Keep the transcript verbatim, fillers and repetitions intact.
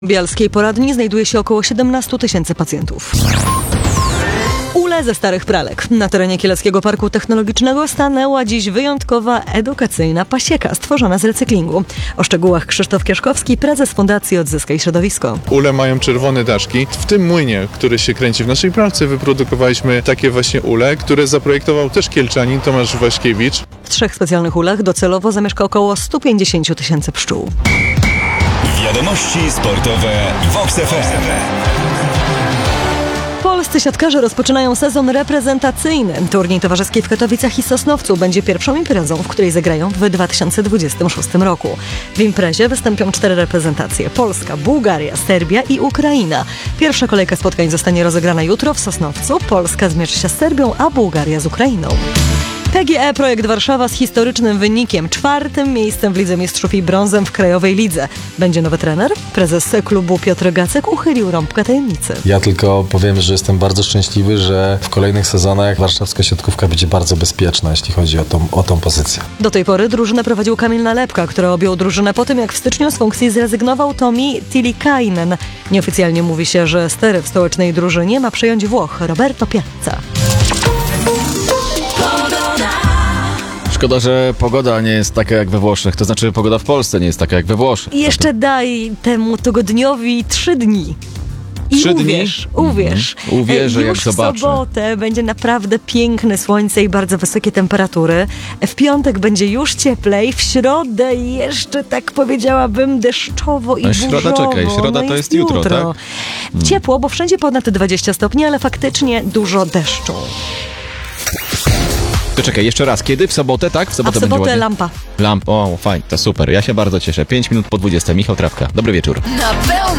W bialskiej poradni znajduje się około siedemnaście tysięcy pacjentów. Ule ze starych pralek. Na terenie Kieleckiego Parku Technologicznego stanęła dziś wyjątkowa edukacyjna pasieka stworzona z recyklingu. O szczegółach Krzysztof Kieszkowski, prezes Fundacji Odzyskaj Środowisko. Ule mają czerwone daszki. W tym młynie, który się kręci w naszej pralce, wyprodukowaliśmy takie właśnie ule, które zaprojektował też Kielczanin Tomasz Waśkiewicz. W trzech specjalnych ulach docelowo zamieszka około sto pięćdziesiąt tysięcy pszczół. Wiadomości sportowe w Vox F M. Polscy siatkarze rozpoczynają sezon reprezentacyjny. Turniej towarzyski w Katowicach i Sosnowcu będzie pierwszą imprezą, w której zagrają w dwa tysiące dwudziestym szóstym roku. W imprezie wystąpią cztery reprezentacje: Polska, Bułgaria, Serbia i Ukraina. Pierwsza kolejka spotkań zostanie rozegrana jutro w Sosnowcu. Polska zmierzy się z Serbią, a Bułgaria z Ukrainą. P G E Projekt Warszawa z historycznym wynikiem, czwartym miejscem w Lidze Mistrzów i brązem w Krajowej Lidze. Będzie nowy trener? Prezes klubu Piotr Gacek uchylił rąbkę tajemnicy. Ja tylko powiem, że jestem bardzo szczęśliwy, że w kolejnych sezonach warszawska siatkówka będzie bardzo bezpieczna, jeśli chodzi o tą, o tą pozycję. Do tej pory drużynę prowadził Kamil Nalepka, który objął drużynę po tym, jak w styczniu z funkcji zrezygnował Tomi Tilikainen. Nieoficjalnie mówi się, że stery w stołecznej drużynie ma przejąć Włoch Roberto Piazza. Szkoda, że pogoda nie jest taka jak we Włoszech, to znaczy pogoda w Polsce nie jest taka jak we Włoszech. I jeszcze daj temu tygodniowi trzy dni. I Trzy dni? uwierz, uwierz. Mhm. Uwierzę, Już jak zobaczę. w sobotę będzie naprawdę piękne słońce i bardzo wysokie temperatury. W piątek będzie już cieplej, w środę jeszcze, tak powiedziałabym, deszczowo i A środa, burzowo. czekaj, środa no to jest jutro, tak? Hmm. Ciepło, bo wszędzie ponad dwadzieścia stopni, ale faktycznie dużo deszczu. To czekaj, jeszcze raz, kiedy? W sobotę, tak? W A sobotę, w sobotę będzie ładnie? lampa. Lamp, o, fajnie, to super, ja się bardzo cieszę. Pięć minut po dwudziestej, Michał Trawka. Dobry wieczór. Na pełne